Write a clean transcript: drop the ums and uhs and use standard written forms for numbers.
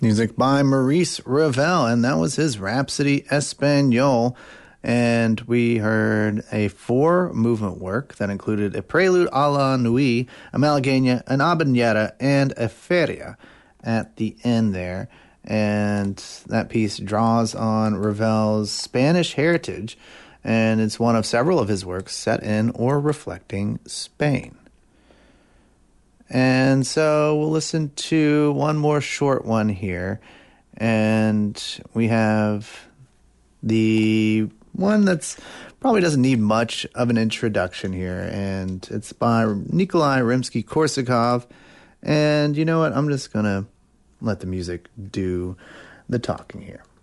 Music by Maurice Ravel, and that was his Rhapsody Espagnole. And we heard a 4-movement work that included a prelude a la nuit, a malagueña, an habanera, and a feria at the end there. And that piece draws on Ravel's Spanish heritage, and it's one of several of his works set in or reflecting Spain. And so we'll listen to one more short one here. And we have the one that's probably doesn't need much of an introduction here. And it's by Nikolai Rimsky-Korsakov. And you know what? I'm just going to let the music do the talking here.